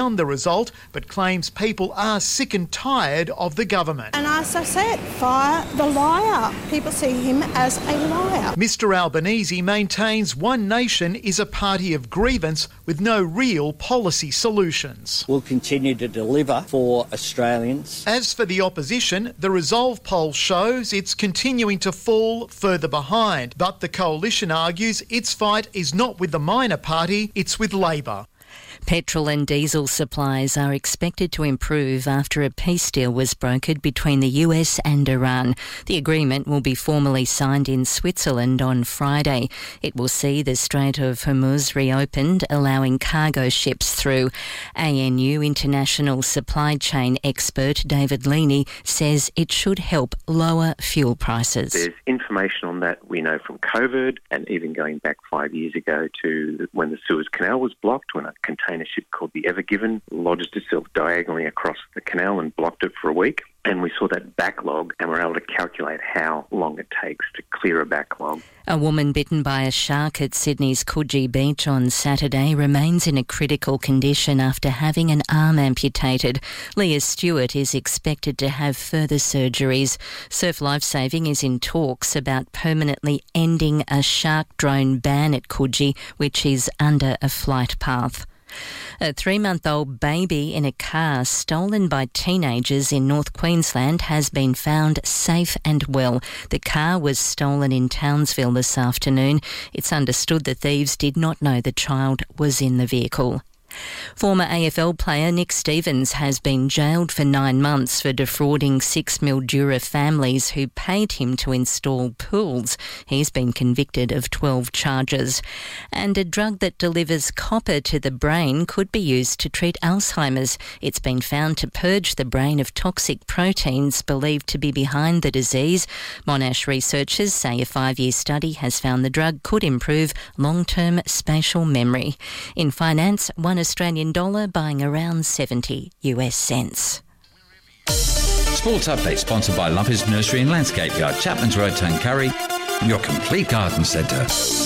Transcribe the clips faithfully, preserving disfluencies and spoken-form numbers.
the result, but claims people are sick and tired of the government. And as I said, fire the liar. People see him as a liar. Mister Albanese maintains One Nation is a party of grievance with no real policy solutions. We'll continue to deliver for Australians. As for the opposition, the Resolve poll shows it's continuing to fall further behind, but the coalition argues its fight is not with the minor party, it's with Labor. Petrol and diesel supplies are expected to improve after a peace deal was brokered between the U S and Iran. The agreement will be formally signed in Switzerland on Friday. It will see the Strait of Hormuz reopened, allowing cargo ships through. A N U international supply chain expert David Leaney says it should help lower fuel prices. There's information on that we know from COVID, and even going back five years ago to when the Suez Canal was blocked, when a container ship called the Ever Given lodged itself diagonally across the canal and blocked it for a week. And we saw that backlog, and we're able to calculate how long it takes to clear a backlog. A woman bitten by a shark at Sydney's Coogee Beach on Saturday remains in a critical condition after having an arm amputated. Leah Stewart is expected to have further surgeries. Surf Lifesaving is in talks about permanently ending a shark drone ban at Coogee, which is under a flight path. A three-month-old baby in a car stolen by teenagers in North Queensland has been found safe and well. The car was stolen in Townsville this afternoon. It's understood the thieves did not know the child was in the vehicle. Former A F L player Nick Stevens has been jailed for nine months for defrauding six Mildura families who paid him to install pools. He's been convicted of twelve charges. And a drug that delivers copper to the brain could be used to treat Alzheimer's. It's been found to purge the brain of toxic proteins believed to be behind the disease. Monash researchers say a five-year study has found the drug could improve long-term spatial memory. In finance, one Australian dollar buying around seventy US cents. Sports Update sponsored by Lumpy's Nursery and Landscape Yard, Chapman's Road, Tuncurry, your complete garden centre.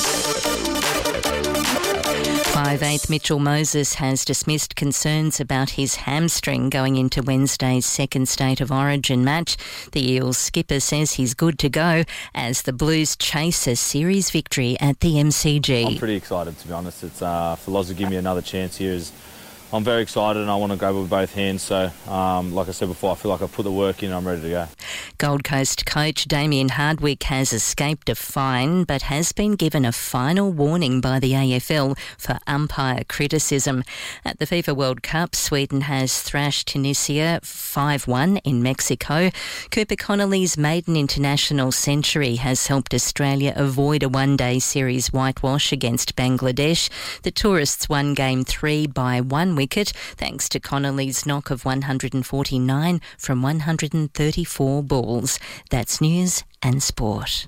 five eighth Mitchell Moses has dismissed concerns about his hamstring going into Wednesday's second State of Origin match. The Eels skipper says he's good to go as the Blues chase a series victory at the M C G. I'm pretty excited, to be honest. It's uh, for Loz to give me another chance here. Is I'm very excited and I want to go with both hands. So, um, like I said before, I feel like I've put the work in and I'm ready to go. Gold Coast coach Damien Hardwick has escaped a fine but has been given a final warning by the A F L for umpire criticism. At the FIFA World Cup, Sweden has thrashed Tunisia five one in Mexico. Cooper Connolly's maiden international century has helped Australia avoid a one-day series whitewash against Bangladesh. The tourists won game three by one wicket thanks to Connolly's knock of one hundred forty-nine from one hundred thirty-four balls. That's news and sport.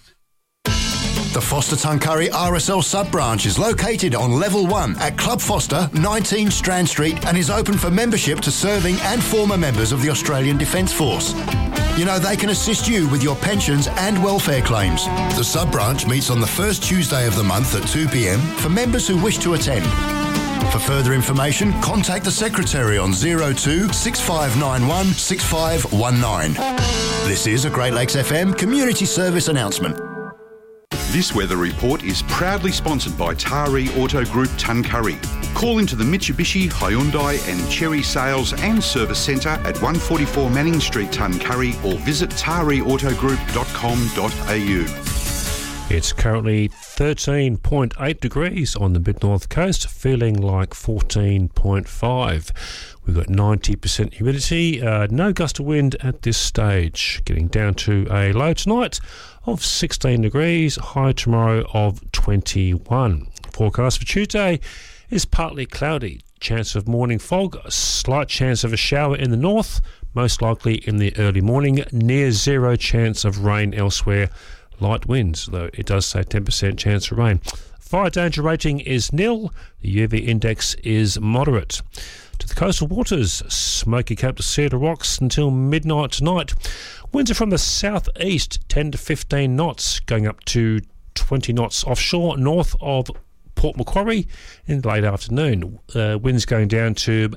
The Foster Tuncurry R S L sub-branch is located on Level one at Club Foster, nineteen Strand Street, and is open for membership to serving and former members of the Australian Defence Force. You know, they can assist you with your pensions and welfare claims. The sub-branch meets on the first Tuesday of the month at two p m for members who wish to attend. For further information, contact the Secretary on zero two six five nine one six five one nine. This is a Great Lakes F M community service announcement. This weather report is proudly sponsored by Taree Auto Group Tuncurry. Call into the Mitsubishi, Hyundai and Chery Sales and Service Centre at one forty-four Manning Street, Tuncurry, or visit taree auto group dot com dot a u. It's currently thirteen point eight degrees on the mid-north coast, feeling like fourteen point five. We've got ninety percent humidity, uh, no gust of wind at this stage. Getting down to a low tonight of sixteen degrees, high tomorrow of twenty-one. Forecast for Tuesday is partly cloudy. Chance of morning fog, a slight chance of a shower in the north, most likely in the early morning, near zero chance of rain elsewhere. Light winds, though it does say ten percent chance of rain. Fire danger rating is nil. The U V index is moderate. To the coastal waters, Smoky Cape to Cedar Rocks until midnight tonight. Winds are from the southeast, ten to fifteen knots, going up to twenty knots offshore, north of Port Macquarie in the late afternoon. Uh, winds going down to